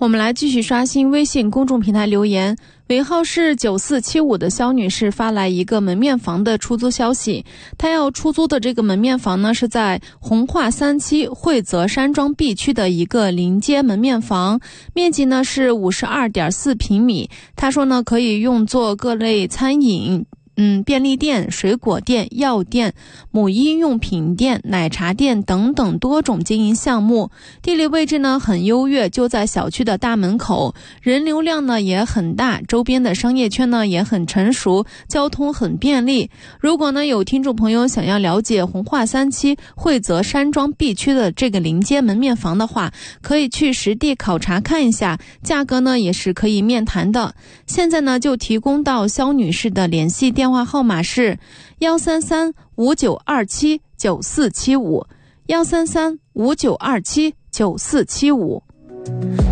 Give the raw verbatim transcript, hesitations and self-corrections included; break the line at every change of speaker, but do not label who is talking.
我们来继续刷新微信公众平台留言，尾号是九四七五的肖女士发来一个门面房的出租消息，她要出租的这个门面房呢是在红化三期惠泽山庄 B 区的一个临街门面房，面积呢是 五十二点四平米。她说呢可以用作各类餐饮嗯，便利店、水果店、药店、母婴用品店、奶茶店等等多种经营项目。地理位置呢很优越，就在小区的大门口，人流量呢也很大，周边的商业圈呢也很成熟，交通很便利。如果呢有听众朋友想要了解红化三期惠泽山庄 B 区的这个临街门面房的话，可以去实地考察看一下，价格呢也是可以面谈的。现在呢就提供到肖女士的联系电话号码是幺三三五九二七九四七五，幺三三五九二七九四七五。